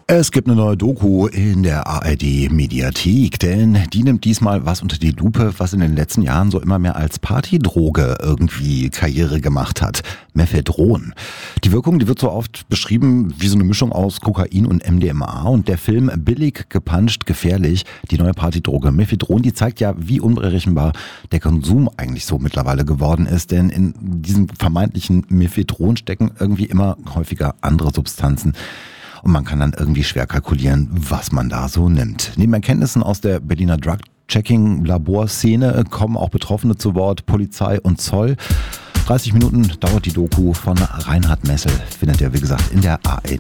Es gibt eine neue Doku in der ARD-Mediathek, denn die nimmt diesmal was unter die Lupe, was in den letzten Jahren so immer mehr als Partydroge irgendwie Karriere gemacht hat. Mephedron. Die Wirkung, die wird so oft beschrieben wie so eine Mischung aus Kokain und MDMA, und der Film Billig, gepanscht, gefährlich, die neue Partydroge Mephedron, die zeigt ja, wie unberechenbar der Konsum eigentlich so mittlerweile geworden ist, denn in diesem vermeintlichen Mephedron stecken irgendwie immer häufiger andere Substanzen. Und man kann dann irgendwie schwer kalkulieren, was man da so nimmt. Neben Erkenntnissen aus der Berliner Drug-Checking-Laborszene kommen auch Betroffene zu Wort, Polizei und Zoll. 30 Minuten dauert die Doku von Reinhard Messel, findet ihr wie gesagt in der ARD.